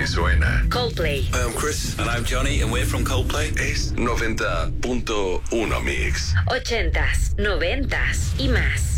que suena. Coldplay. Hi, I'm Chris. And I'm Johnny, and we're from Coldplay. Es 90.1 Mix. 80s, 90s y más.